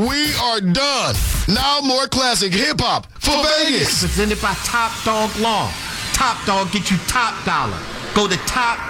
We are done. Now more classic hip-hop for Vegas. Presented by Top Dog Law. Top Dog get you top dollar. Go to top